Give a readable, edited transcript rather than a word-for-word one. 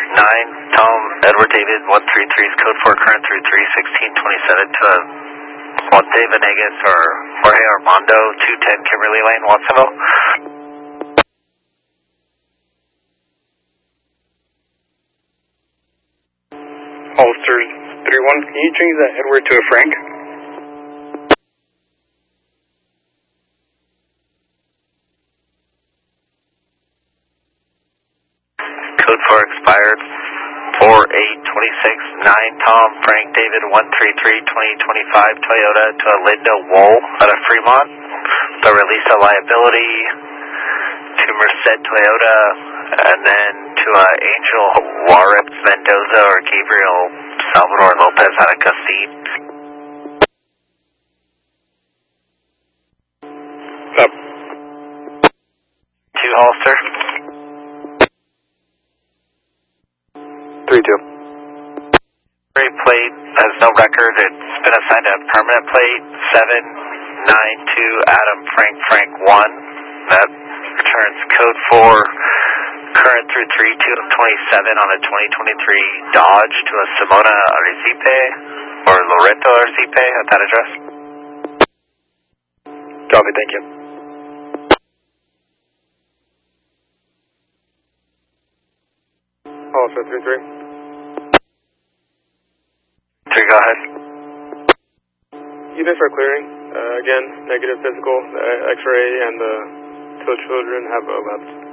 Tom, Edward David, 133's code 4, current through 31627 to Monte Venegas or Jorge Armando, 210 Kimberly Lane, Watsonville. Holster 31, can you change that Edward to a Frank? Code 4 expired. 4826, 9 Tom, Frank David, 133, 2025 Toyota to a Linda Wool out of Fremont. The release of liability to Merced Toyota, and then to Angel Juarez Mendoza or Gabriel Salvador Lopez out of Castine. Up. 2 Holster. 3-2. Plate has no record. It's been assigned a permanent plate. 792 Adam Frank 1. That returns code 4, current through 3227 on a 2023 Dodge to a Simona Arrecife or Loreto Arrecife at that address. Copy, thank you. Also 3-3. 3, go ahead. Even for clearing, again, negative physical, X-ray, and the 2 children have lapsed.